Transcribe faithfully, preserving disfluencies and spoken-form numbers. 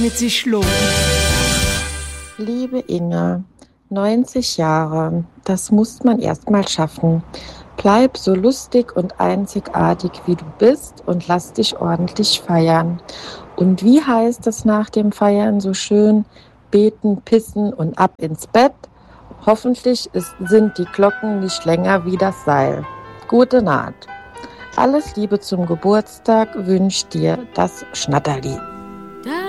mit sich lohnt. Liebe Inge, neunzig Jahre, das muss man erst mal schaffen. Bleib so lustig und einzigartig, wie du bist und lass dich ordentlich feiern. Und wie heißt es nach dem Feiern so schön? Beten, pissen und ab ins Bett. Hoffentlich ist, sind die Glocken nicht länger wie das Seil. Gute Naht. Alles Liebe zum Geburtstag wünscht dir das Schnatterli. Da